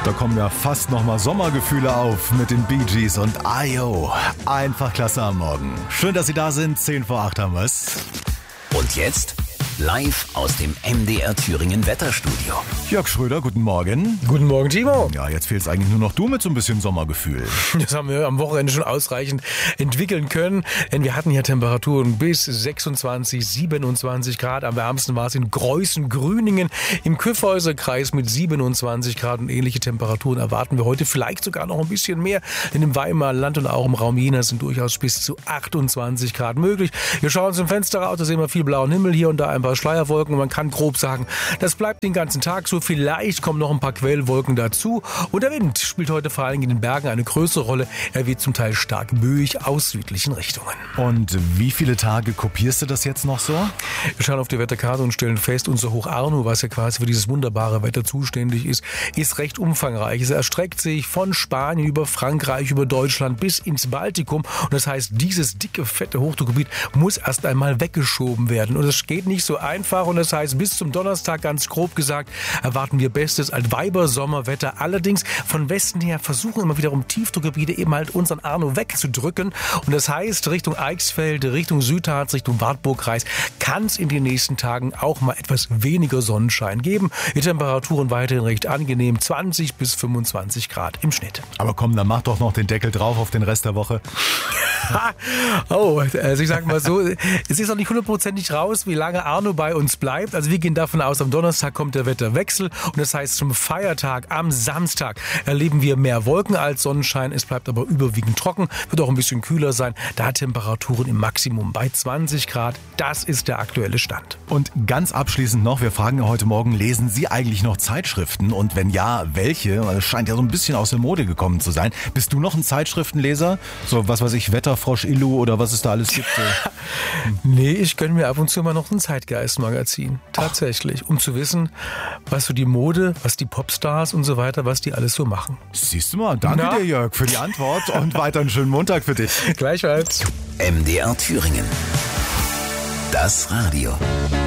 Da kommen ja fast nochmal Sommergefühle auf mit den Bee Gees und I.O. Einfach klasse am Morgen. Schön, dass Sie da sind. 7:10 haben wir's. Und jetzt live aus dem MDR Thüringen Wetterstudio. Jörg Schröder, guten Morgen. Guten Morgen, Timo. Ja, jetzt fehlt es eigentlich nur noch du mit so ein bisschen Sommergefühl. Das haben wir am Wochenende schon ausreichend entwickeln können, denn wir hatten ja Temperaturen bis 26, 27 Grad. Am wärmsten war es in Greußen-Grüningen im Kyffhäuserkreis mit 27 Grad und ähnliche Temperaturen erwarten wir heute, vielleicht sogar noch ein bisschen mehr, denn im Weimarer Land und auch im Raum Jena sind durchaus bis zu 28 Grad möglich. Wir schauen zum Fenster raus, da sehen wir viel blauen Himmel, hier und da ein paar Schleierwolken und man kann grob sagen, das bleibt den ganzen Tag so. Vielleicht kommen noch ein paar Quellwolken dazu und der Wind spielt heute vor allem in den Bergen eine größere Rolle. Er wird zum Teil stark böig aus südlichen Richtungen. Und wie viele Tage kopierst du das jetzt noch so? Wir schauen auf die Wetterkarte und stellen fest, unser Hoch Arno, was ja quasi für dieses wunderbare Wetter zuständig ist recht umfangreich. Es erstreckt sich von Spanien über Frankreich, über Deutschland bis ins Baltikum und das heißt, dieses dicke, fette Hochdruckgebiet muss erst einmal weggeschoben werden und es geht nicht so einfach und das heißt, bis zum Donnerstag, ganz grob gesagt, erwarten wir bestes Altweiber-Sommerwetter. Allerdings von Westen her versuchen immer wiederum Tiefdruckgebiete eben halt unseren Arno wegzudrücken. Und das heißt, Richtung Eichsfeld, Richtung Südharz, Richtung Wartburgkreis kann es in den nächsten Tagen auch mal etwas weniger Sonnenschein geben. Die Temperaturen weiterhin recht angenehm, 20 bis 25 Grad im Schnitt. Aber komm, dann mach doch noch den Deckel drauf auf den Rest der Woche. Also ich sage mal so, es ist noch nicht hundertprozentig raus, wie lange Arno bei uns bleibt. Also wir gehen davon aus, am Donnerstag kommt der Wetterwechsel und das heißt, zum Feiertag am Samstag erleben wir mehr Wolken als Sonnenschein. Es bleibt aber überwiegend trocken, wird auch ein bisschen kühler sein. Da Temperaturen im Maximum bei 20 Grad. Das ist der aktuelle Stand. Und ganz abschließend noch, wir fragen ja heute Morgen, lesen Sie eigentlich noch Zeitschriften? Und wenn ja, welche? Es scheint ja so ein bisschen aus der Mode gekommen zu sein. Bist du noch ein Zeitschriftenleser? So, was weiß ich, Wetterfrosch, Illu oder was es da alles gibt? Nee, ich gönne mir ab und zu mal noch ein Zeitgeist-Magazin. Tatsächlich. Um zu wissen, was so die Mode, was die Popstars und so weiter, was die alles so machen. Siehst du mal, danke dir, Jörg, für die Antwort und weiter einen schönen Montag für dich. Gleichfalls. MDR Thüringen. Das Radio.